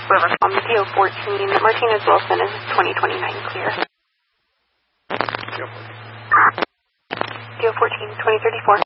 Rivercom, DO14, Martinez Wilson is 2029 clear. DO14, 2034.